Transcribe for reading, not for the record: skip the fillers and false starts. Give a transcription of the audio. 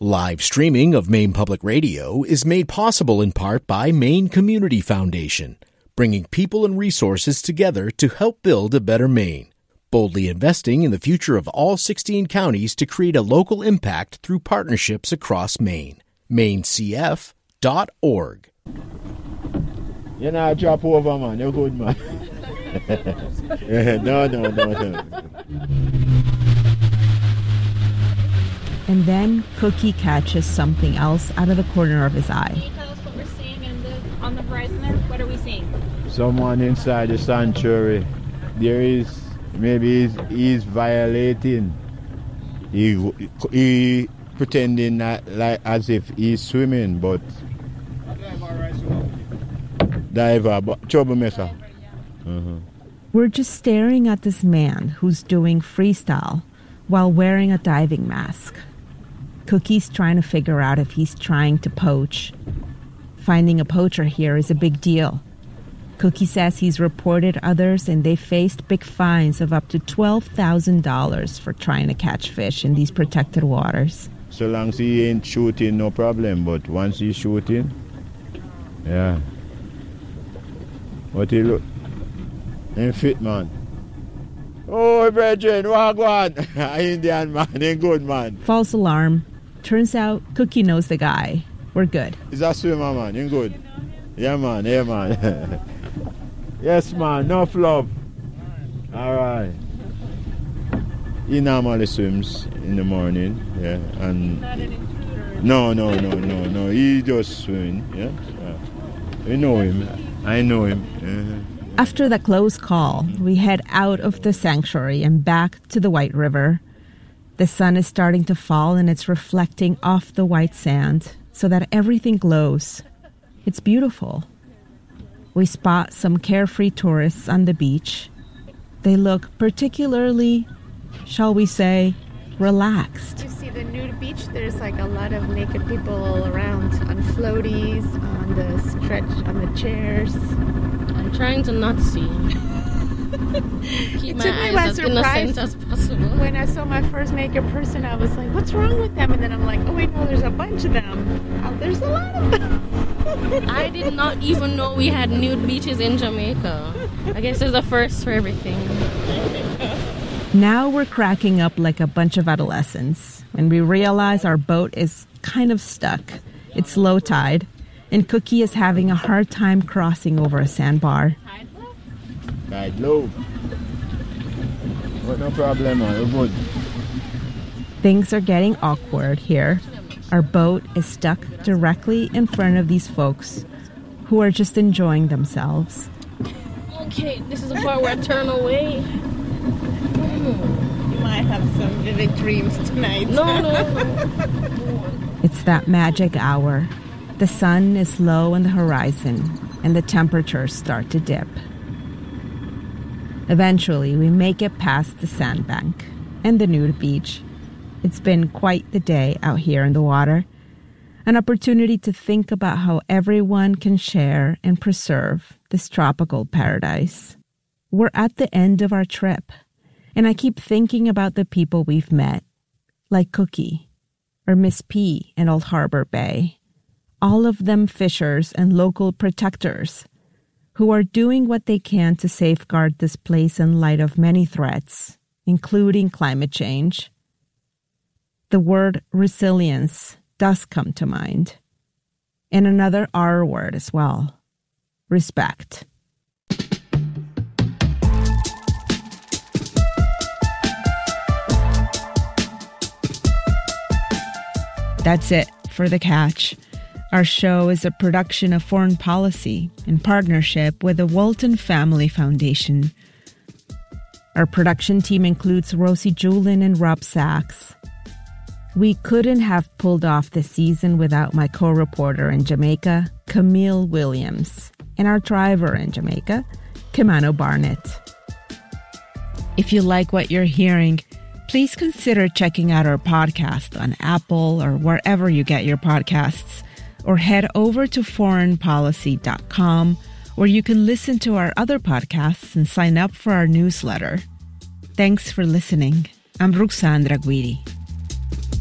Live streaming of Maine Public Radio is made possible in part by Maine Community Foundation, bringing people and resources together to help build a better Maine. Boldly investing in the future of all 16 counties to create a local impact through partnerships across Maine. MaineCF.org. You're not drop over, man. You're good, man. No. And then Cookie catches something else out of the corner of his eye. Can you tell us what we're seeing on the horizon there? What are we seeing? Someone inside the sanctuary. There is, maybe he's violating. He pretending that, like as if he's swimming, but diver, but troublemaker. We're just staring at this man who's doing freestyle while wearing a diving mask. Cookie's trying to figure out if he's trying to poach. Finding a poacher here is a big deal. Cookie says he's reported others and they faced big fines of up to $12,000 for trying to catch fish in these protected waters. So long as he ain't shooting, no problem. But once he's shooting, yeah. What he look? Ain't fit, man. Oh, brethren, wagwan. Indian man, ain't good, man. False alarm. Turns out Cookie knows the guy. We're good. He's a swimmer, man. Ain't good. Yeah, man. Yes, man. No flop. All right. He normally swims in the morning, yeah. And Not an intruder. No. He just swimming, yeah. We know him. I know him. After the close call, we head out of the sanctuary and back to the White River. The sun is starting to fall and it's reflecting off the white sand so that everything glows. It's beautiful. We spot some carefree tourists on the beach. They look particularly, shall we say, relaxed. You see the nude beach? There's like a lot of naked people all around on floaties, on the stretch, on the chairs. I'm trying to not see. Keep my eyes as innocent as possible. When I saw my first naked person, I was like, what's wrong with them? And then I'm like, oh wait, no, there's a bunch of them. There's a lot of them. I did not even know we had nude beaches in Jamaica. I guess it's the first for everything. Now we're cracking up like a bunch of adolescents when we realize our boat is kind of stuck. It's low tide, and Cookie is having a hard time crossing over a sandbar. Tide low. But no problem, man. We're good. Things are getting awkward here. Our boat is stuck directly in front of these folks who are just enjoying themselves. Okay, this is the part where I turn away. You might have some vivid dreams tonight. No. It's that magic hour. The sun is low on the horizon, and the temperatures start to dip. Eventually, we make it past the sandbank and the nude beach. It's been quite the day out here in the water. An opportunity to think about how everyone can share and preserve this tropical paradise. We're at the end of our trip, and I keep thinking about the people we've met, like Cookie or Miss P in Old Harbor Bay. All of them fishers and local protectors who are doing what they can to safeguard this place in light of many threats, including climate change. The word resilience does come to mind, and another R word as well, respect. That's it for The Catch. Our show is a production of Foreign Policy in partnership with the Walton Family Foundation. Our production team includes Rosie Julin and Rob Sachs. We couldn't have pulled off this season without my co-reporter in Jamaica, Camille Williams, and our driver in Jamaica, Kimano Barnett. If you like what you're hearing, please consider checking out our podcast on Apple or wherever you get your podcasts, or head over to foreignpolicy.com, where you can listen to our other podcasts and sign up for our newsletter. Thanks for listening. I'm Ruxandra Guidi.